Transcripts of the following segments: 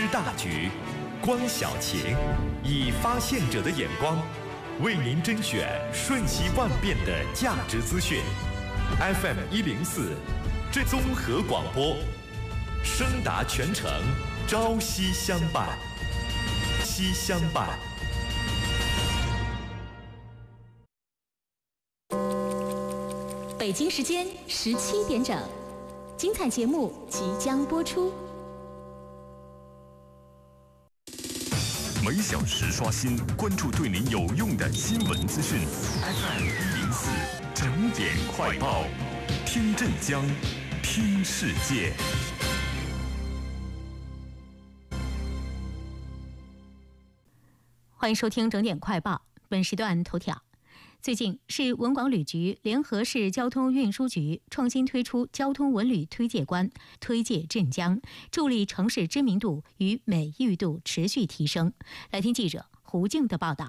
知大局，观小情，以发现者的眼光，为您甄选瞬息万变的价值资讯。FM 104，这综合广播，声达全城，朝夕相伴，夕相伴。 北京时间17点整，精彩节目即将播出。 每小时刷新，关注对您有用的新闻资讯。FM 104整点快报，听镇江，听世界。 欢迎收听整点快报，本时段头条。最近，市文广旅局联合市交通运输局创新推出交通文旅推介官，推介镇江，助力城市知名度与美誉度持续提升。来听记者胡静的报道。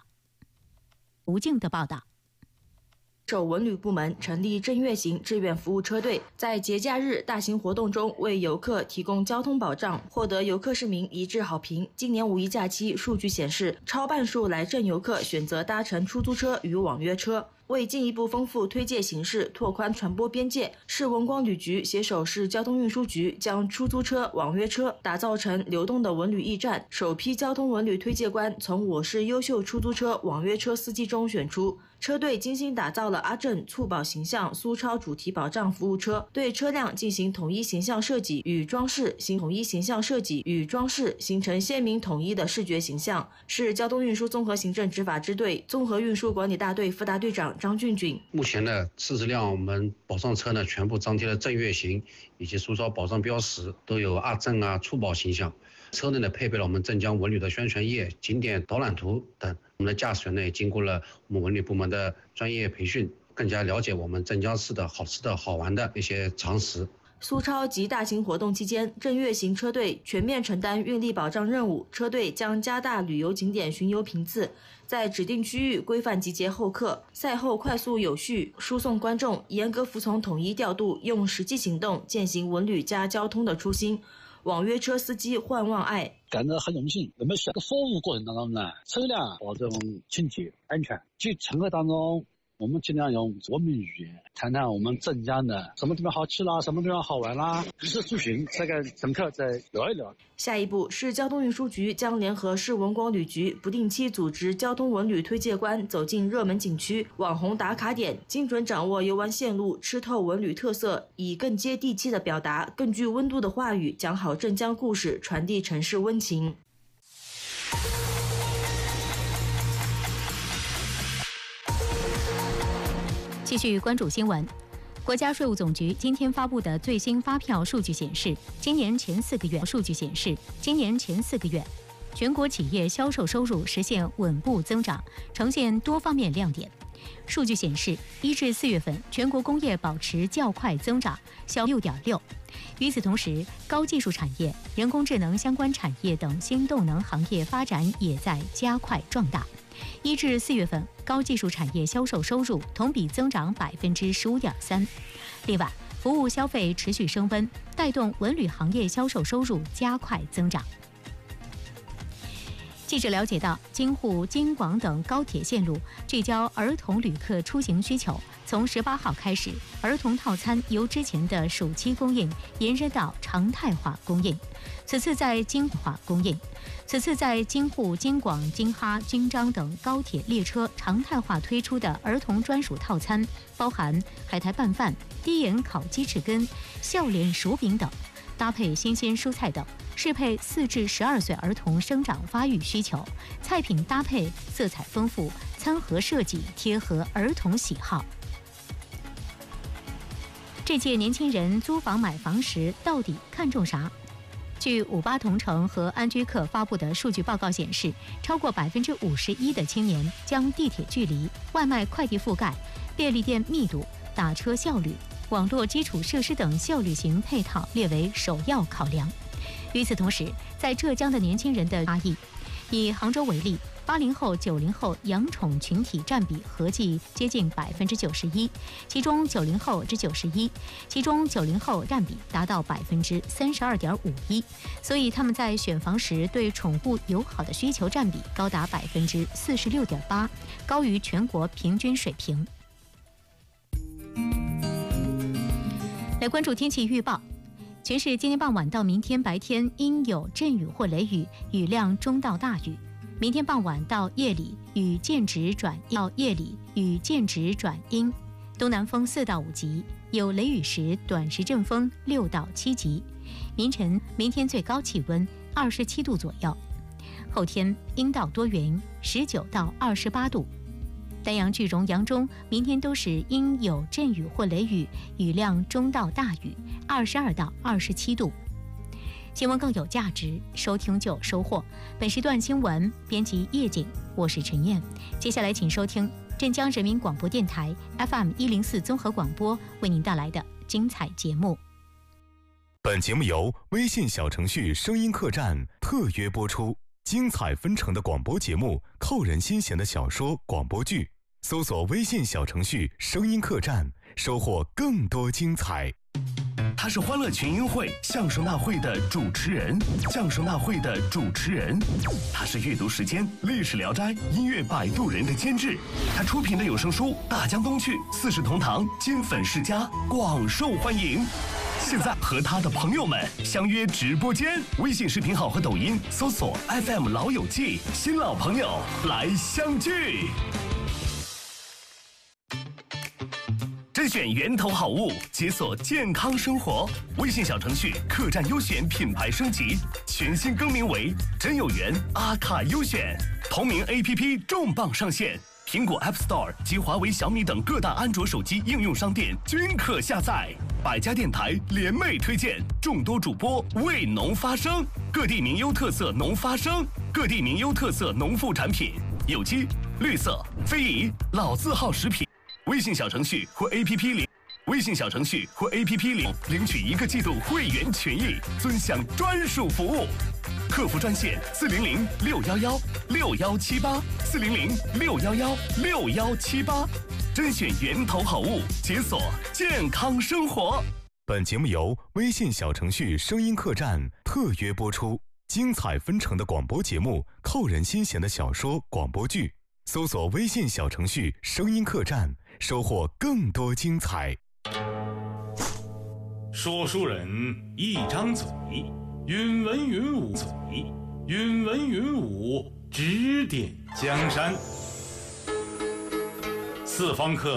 省文旅部门成立正月型志愿服务车队，在节假日大型活动中为游客提供交通保障，获得游客市民一致好评。今年五一假期数据显示，超半数来镇游客选择搭乘出租车与网约车。为进一步丰富推介形式，拓宽传播边界，市文广旅局携手市交通运输局，将出租车、网约车打造成流动的文旅驿站。首批交通文旅推介官从我市优秀出租车、网约车司机中选出。车队精心打造了阿正促保形象苏超主题保障服务车，对车辆进行统一形象设计与装饰，形成鲜明统一的视觉形象。市交通运输综合行政执法支队综合运输管理大队副大队长张俊俊， 目前的40辆我们保障车呢，全部张贴了正月型以及苏超保障标识，都有阿正促保形象。车内呢配备了我们镇江文旅的宣传页、景点导览图等。我们的驾驶员呢也经过了我们文旅部门的专业培训，更加了解我们镇江市的好吃的好玩的一些常识。 苏超及大型活动期间，正月型车队全面承担运力保障任务，车队将加大旅游景点巡游频次，在指定区域规范集结候客，赛后快速有序输送观众，严格服从统一调度，用实际行动践行文旅加交通的初心。网约车司机焕望爱干得很用心。那么这个服务过程当中呢，车辆保证清洁安全。去乘客当中，我们尽量用我们语言谈谈我们镇江的什么地方好吃啦，什么地方好玩啦，衣食住行，再跟乘客再聊一聊。 下一步，市交通运输局将联合市文广旅局不定期组织交通文旅推介官走进热门景区、网红打卡点，精准掌握游玩线路，吃透文旅特色，以更接地气的表达、更具温度的话语，讲好镇江故事，传递城市温情。 继续关注新闻。国家税务总局今天发布的最新发票数据显示，今年前4个月，全国企业销售收入实现稳步增长，呈现多方面亮点。数据显示，1至4月份，全国工业保持较快增长，销 6.6%。与此同时，高技术产业、人工智能相关产业等新动能行业发展也在加快壮大。1至4月份，高技术产业销售收入同比增长 15.3%。另外，服务消费持续升温，带动文旅行业销售收入加快增长。记者了解到，京沪、京广等高铁线路聚焦儿童旅客出行需求，从18号开始，儿童套餐由之前的暑期供应延伸到常态化供应。此次在京沪、京广、京哈、京张等高铁列车常态化推出的儿童专属套餐，包含海苔拌饭、低盐烤鸡翅根、笑脸薯饼等，搭配新鲜蔬菜等，适配4至12岁儿童生长发育需求。菜品搭配色彩丰富，餐盒设计贴合儿童喜好。这届年轻人租房买房时到底看重啥？据58同城和安居客发布的数据报告显示，超过51%的青年将地铁距离、外卖快递覆盖、便利店密度、打车效率、网络基础设施等效率型配套列为首要考量。与此同时，在浙江的年轻人的差异， 以杭州为例，80后、90后养宠群体占比合计接近91%，其中90后之91%，其中90后占比达到32.51%，所以他们在选房时对宠物友好的需求占比高达46.8%，高于全国平均水平。来关注天气预报。全市今天傍晚到明天白天阴有阵雨或雷雨，雨量中到大雨。明天傍晚到夜里雨渐值转阴，东南风4到5级，有雷雨时短时阵风6到7级。明天最高气温27度左右，后天阴到多云，19到28度。丹阳、句容、扬中明天都是阴有阵雨或雷雨，雨量中到大雨，22到27度。新闻更有价值，收听就有收获。本时段新闻编辑叶景，我是陈燕。接下来请收听镇江人民广播电台 FM104 综合广播为您带来的精彩节目。 本节目由微信小程序声音客栈特约播出，精彩纷呈的广播节目，扣人心弦的小说、广播剧。搜索微信小程序声音客栈，收获更多精彩。 他是欢乐群英会相声大会的主持人，他是阅读时间、历史聊斋、音乐摆渡人的监制，他出品的有声书《大江东去》《四世同堂》《金粉世家》广受欢迎。现在和他的朋友们相约直播间，微信视频号和抖音搜索 FM 老友记，新老朋友来相聚。甄选源头好物，解锁健康生活。微信小程序客栈优选品牌升级，全新更名为真有缘阿卡优选。同名 APP 重磅上线，苹果 App Store 及华为、小米等各大安卓手机应用商店均可下载。百家电台联袂推荐，众多主播为农发声，各地名优特色农发声，各地名优特色农副产品，有机、绿色、非遗、老字号食品。微信小程序或 APP 领取1个季度会员权益，尊享专属服务。客服专线400-611-6178，400-611-6178，甄选源头好物，解锁健康生活。 本节目由微信小程序声音客栈特约播出，精彩纷呈的广播节目，扣人心弦的小说、广播剧。搜索微信小程序声音客栈，收获更多精彩。 说书人一张嘴，允文允武指点江山。四方客